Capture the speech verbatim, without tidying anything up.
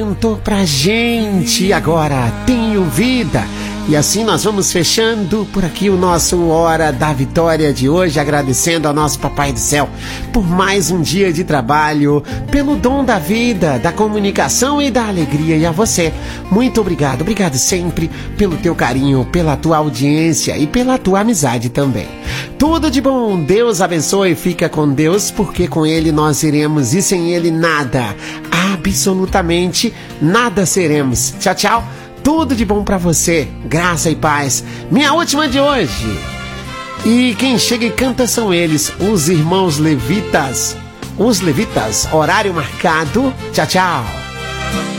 Cantou pra gente, agora tenho vida. E assim nós vamos fechando por aqui o nosso Hora da Vitória de hoje, agradecendo ao nosso Papai do Céu por mais um dia de trabalho, pelo dom da vida, da comunicação e da alegria. E a você, muito obrigado, obrigado sempre pelo teu carinho, pela tua audiência e pela tua amizade também. Tudo de bom, Deus abençoe, fica com Deus, porque com Ele nós iremos e sem Ele nada, absolutamente nada seremos. Tchau, tchau. Tudo de bom pra você, graça e paz. Minha última de hoje. E quem chega e canta são eles, os irmãos levitas. Os levitas, horário marcado. Tchau, tchau.